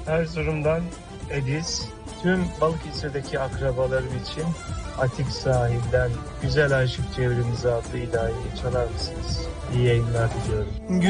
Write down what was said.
Erzurum'dan Ediz. Tüm Balıkesir'deki akrabalarım için Atik Sahil'den Güzel Aşık Çevremizi adlı ilahiyi çalar mısınız? İyi yayınlar diliyorum.